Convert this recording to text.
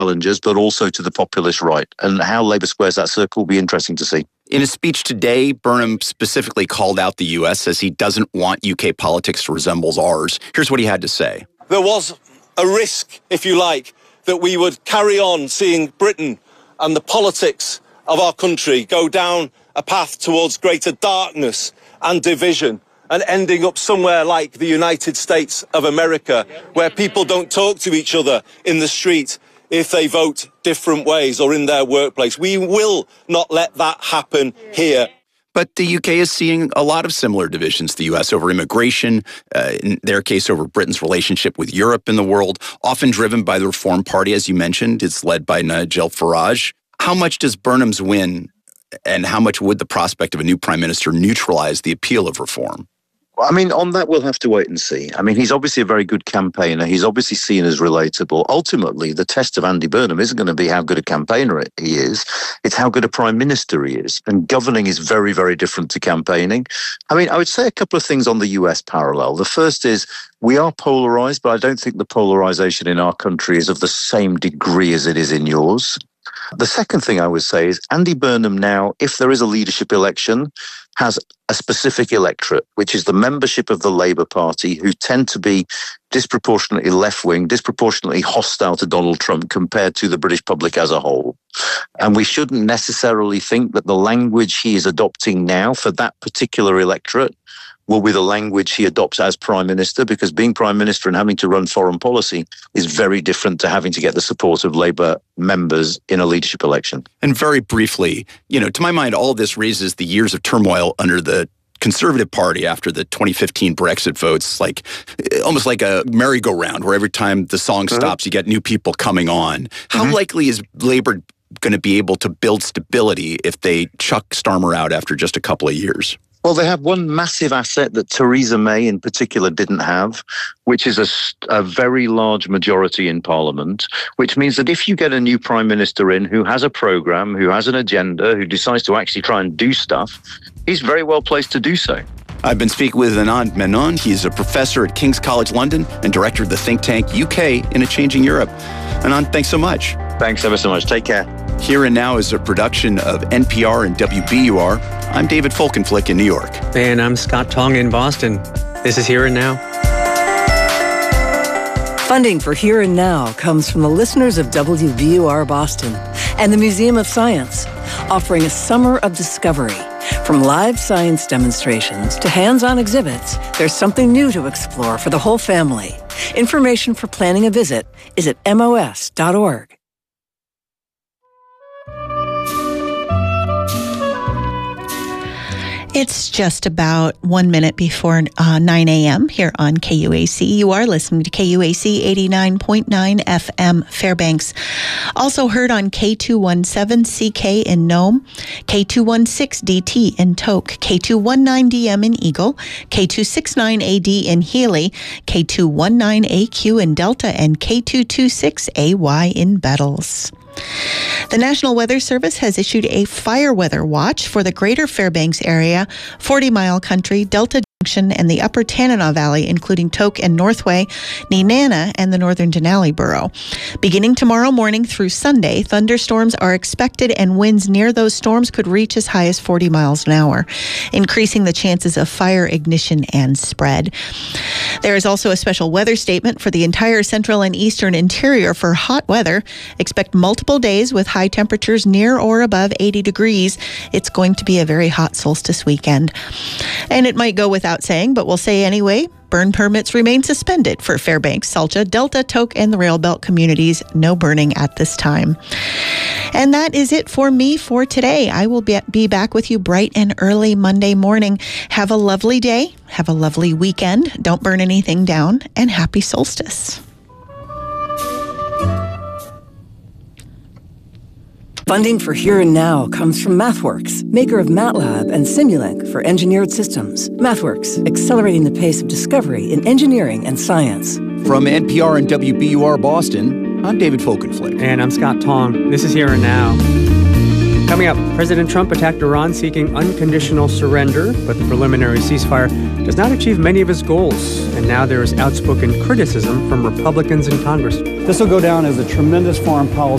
challengers, but also to the populist right. And how Labour squares that circle will be interesting to see. In a speech today, Burnham specifically called out the U.S., says he doesn't want UK politics to resemble ours. Here's what he had to say. There was a risk, if you like, that we would carry on seeing Britain and the politics of our country go down a path towards greater darkness and division, and ending up somewhere like the United States of America, where people don't talk to each other in the street if they vote different ways or in their workplace. We will not let that happen here. But the UK is seeing a lot of similar divisions to the U.S. over immigration, in their case over Britain's relationship with Europe and the world, often driven by the Reform Party, as you mentioned. It's led by Nigel Farage. How much does Burnham's win, and how much would the prospect of a new prime minister neutralize the appeal of reform? I mean, on that, we'll have to wait and see. I mean, he's obviously a very good campaigner. He's obviously seen as relatable. Ultimately, the test of Andy Burnham isn't going to be how good a campaigner he is. It's how good a prime minister he is. And governing is very, very different to campaigning. I mean, I would say a couple of things on the US parallel. The first is we are polarized, but I don't think the polarization in our country is of the same degree as it is in yours. The second thing I would say is Andy Burnham now, if there is a leadership election, has a specific electorate, which is the membership of the Labour Party, who tend to be disproportionately left-wing, disproportionately hostile to Donald Trump compared to the British public as a whole. And we shouldn't necessarily think that the language he is adopting now for that particular electorate will be the language he adopts as Prime Minister, because being Prime Minister and having to run foreign policy is very different to having to get the support of Labour members in a leadership election. And very briefly, to my mind, all of this raises the years of turmoil under the Conservative Party after the 2015 Brexit votes, almost like a merry-go-round, where every time the song stops, you get new people coming on. How likely is Labour going to be able to build stability if they chuck Starmer out after just a couple of years? Well, they have one massive asset that Theresa May in particular didn't have, which is a very large majority in Parliament, which means that if you get a new Prime Minister in who has a programme, who has an agenda, who decides to actually try and do stuff, he's very well placed to do so. I've been speaking with Anand Menon. He's a professor at King's College London and director of the think tank UK in a Changing Europe. Anand, thanks so much. Thanks ever so much. Take care. Here and Now is a production of NPR and WBUR. I'm David Folkenflik in New York. And I'm Scott Tong in Boston. This is Here and Now. Funding for Here and Now comes from the listeners of WBUR Boston and the Museum of Science, offering a summer of discovery. From live science demonstrations to hands-on exhibits, there's something new to explore for the whole family. Information for planning a visit is at mos.org. It's just about 1 minute before 9 a.m. here on KUAC. You are listening to KUAC 89.9 FM Fairbanks. Also heard on K217CK in Nome, K216DT in Tok, K219DM in Eagle, K269AD in Healy, K219AQ in Delta, and K226AY in Bettles. The National Weather Service has issued a fire weather watch for the greater Fairbanks area, 40 Mile Country, Delta Junction, and the Upper Tanana Valley, including Tok and Northway, Nenana, and the Northern Denali Borough. Beginning tomorrow morning through Sunday, thunderstorms are expected and winds near those storms could reach as high as 40 miles an hour, increasing the chances of fire ignition and spread. There is also a special weather statement for the entire central and eastern interior for hot weather. Expect multiple days with high temperatures near or above 80 degrees. It's going to be a very hot solstice weekend. And it might go without saying, but we'll say anyway, burn permits remain suspended for Fairbanks, Salcha, Delta, Tok, and the Rail Belt communities. No burning at this time. And that is it for me for today. I will be back with you bright and early Monday morning. Have a lovely day. Have a lovely weekend. Don't burn anything down, and happy solstice. Funding for Here and Now comes from MathWorks, maker of MATLAB and Simulink for engineered systems. MathWorks, accelerating the pace of discovery in engineering and science. From NPR and WBUR Boston, I'm David Folkenflik. And I'm Scott Tong. This is Here and Now. Coming up, President Trump attacked Iran seeking unconditional surrender, but the preliminary ceasefire does not achieve many of his goals. And now there is outspoken criticism from Republicans in Congress. This will go down as a tremendous foreign policy